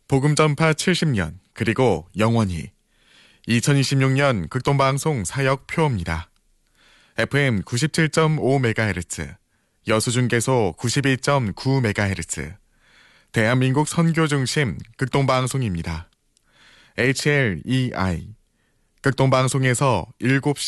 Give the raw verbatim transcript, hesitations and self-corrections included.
복음 전파 칠십 년, 그리고 영원히. 이천이십육 년 극동방송 사역 표입니다. 에프엠 구십칠 점 오 메가헤르츠, 여수중계소 구십이 점 구 메가헤르츠, 대한민국 선교중심 극동방송입니다. 에이치엘이아이, 극동방송에서 일곱 시